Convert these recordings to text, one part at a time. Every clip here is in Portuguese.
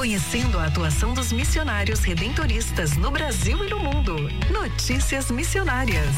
conhecendo a atuação dos missionários redentoristas no Brasil e no mundo. Notícias Missionárias.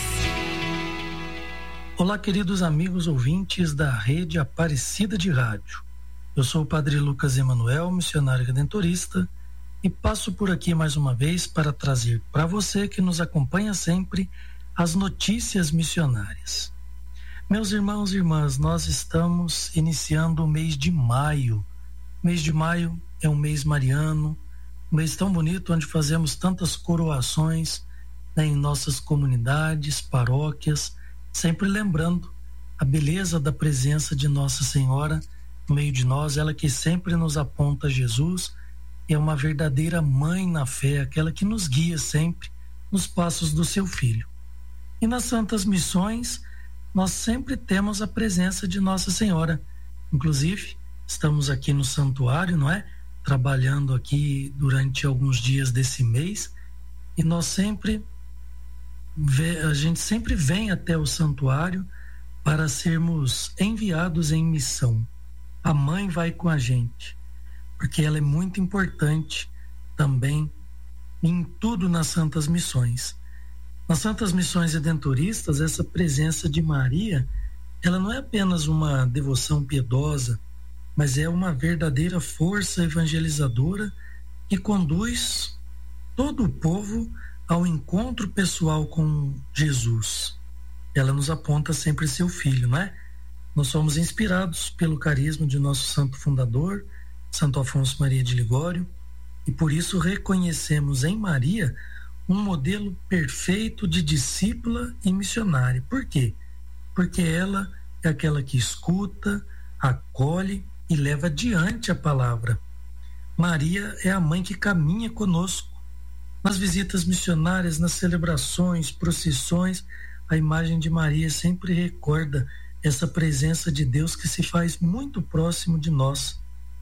Olá, queridos amigos ouvintes da Rede Aparecida de Rádio. Eu sou o Padre Lucas Emanuel, missionário redentorista, e passo por aqui mais uma vez para trazer para você que nos acompanha sempre as notícias missionárias. Meus irmãos e irmãs, nós estamos iniciando o mês de maio. O mês de maio é um mês mariano, um mês tão bonito onde fazemos tantas coroações, né, em nossas comunidades, paróquias, sempre lembrando a beleza da presença de Nossa Senhora no meio de nós, ela que sempre nos aponta Jesus, é uma verdadeira mãe na fé, aquela que nos guia sempre nos passos do seu Filho. E nas Santas Missões, nós sempre temos a presença de Nossa Senhora. Inclusive, estamos aqui no santuário, não é? Trabalhando aqui durante alguns dias desse mês, e a gente sempre vem até o santuário para sermos enviados em missão. A mãe vai com a gente, porque ela é muito importante também em tudo nas Santas Missões. Nas Santas Missões Redentoristas, essa presença de Maria, ela não é apenas uma devoção piedosa, mas é uma verdadeira força evangelizadora que conduz todo o povo ao encontro pessoal com Jesus. Ela nos aponta sempre seu Filho, não é? Nós somos inspirados pelo carisma de nosso santo fundador, Santo Afonso Maria de Ligório, e por isso reconhecemos em Maria um modelo perfeito de discípula e missionária. Por quê? Porque ela é aquela que escuta, acolhe e leva adiante a palavra. Maria é a mãe que caminha conosco. Nas visitas missionárias, nas celebrações, procissões, a imagem de Maria sempre recorda essa presença de Deus que se faz muito próximo de nós.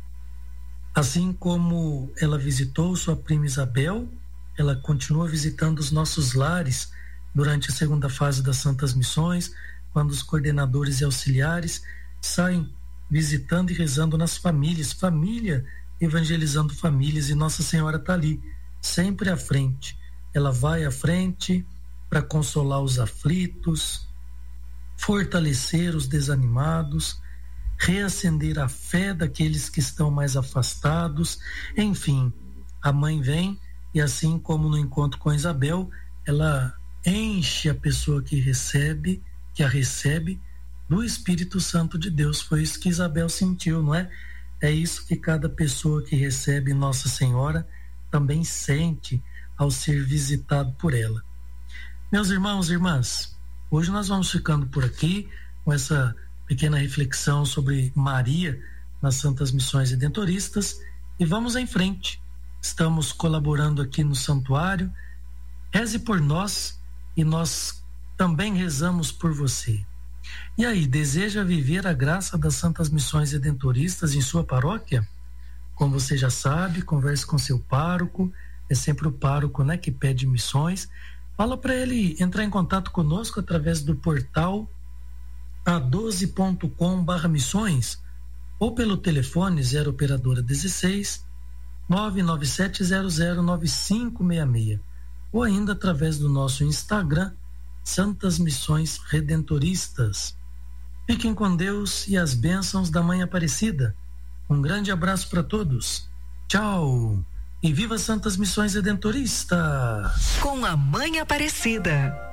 Assim como ela visitou sua prima Isabel, ela continua visitando os nossos lares durante a segunda fase das Santas Missões, quando os coordenadores e auxiliares saem visitando e rezando nas famílias, família evangelizando famílias, e Nossa Senhora está ali, sempre à frente. Ela vai à frente para consolar os aflitos, fortalecer os desanimados, reacender a fé daqueles que estão mais afastados. Enfim, a mãe vem e, assim como no encontro com Isabel, ela enche a pessoa que a recebe do Espírito Santo de Deus. Foi isso que Isabel sentiu, não é? É isso que cada pessoa que recebe Nossa Senhora também sente ao ser visitado por ela. Meus irmãos e irmãs, hoje nós vamos ficando por aqui com essa pequena reflexão sobre Maria nas Santas Missões Redentoristas, e vamos em frente. Estamos colaborando aqui no santuário. Reze por nós e nós também rezamos por você. E aí, deseja viver a graça das Santas Missões Redentoristas em sua paróquia? Como você já sabe, converse com seu pároco. É sempre o pároco, né, que pede missões. Fala para ele entrar em contato conosco através do portal a12.com/missões ou pelo telefone 0 operadora 16 997009566, ou ainda através do nosso Instagram, Santas Missões Redentoristas. Fiquem com Deus e as bênçãos da Mãe Aparecida. Um grande abraço para todos. Tchau! E viva Santas Missões Redentoristas! Com a Mãe Aparecida.